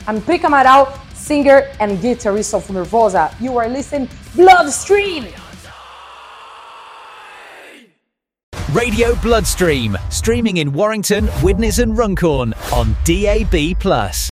I'm Pri Amaral, singer and guitarist of Nervosa. You are listening Bloodstream! Radio Bloodstream, streaming in Warrington, Widnes and Runcorn on DAB+.